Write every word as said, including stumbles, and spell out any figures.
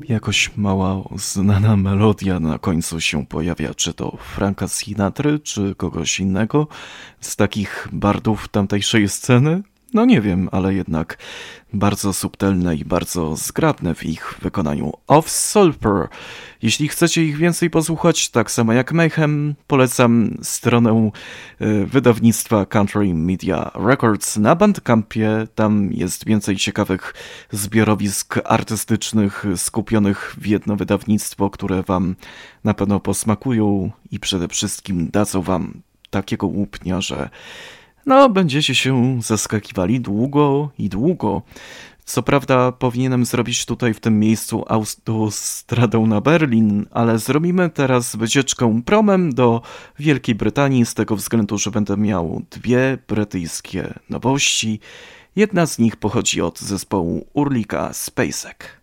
Jakoś mało znana melodia na końcu się pojawia, czy to Franka Sinatry, czy kogoś innego z takich bardów tamtejszej sceny? No nie wiem, ale jednak bardzo subtelne i bardzo zgrabne w ich wykonaniu. Of Sulphur. Jeśli chcecie ich więcej posłuchać, tak samo jak Mayhem, polecam stronę y, wydawnictwa Country Media Records na Bandcampie. Tam jest więcej ciekawych zbiorowisk artystycznych skupionych w jedno wydawnictwo, które wam na pewno posmakują i przede wszystkim dadzą wam takiego łupnia, że no, będziecie się zaskakiwali długo i długo. Co prawda powinienem zrobić tutaj w tym miejscu autostradą na Berlin, ale zrobimy teraz wycieczkę promem do Wielkiej Brytanii z tego względu, że będę miał dwie brytyjskie nowości. Jedna z nich pochodzi od zespołu Urlika Spacek.